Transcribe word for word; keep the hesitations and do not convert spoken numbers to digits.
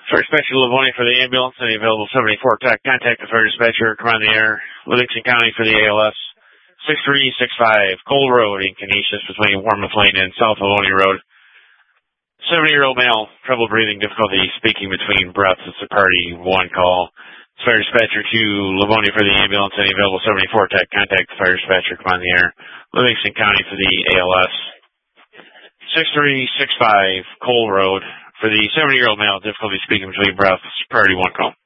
First dispatcher Livonia for the ambulance, any available seventy-four tech. Contact the fire dispatcher. Come on the air. Livingston County for the A L S. six three six five Cole Road in Canisius between Warmouth Lane and South Livonia Road. seventy-year-old male, trouble breathing, difficulty speaking between breaths. It's a party one call. Fire dispatcher to Livonia for the ambulance, any available seventy-four tech. Contact the fire dispatcher. Come on the air. Livingston County for the A L S. six three six five Cole Road. For the seventy-year-old male, difficulty speaking between breaths, priority one call.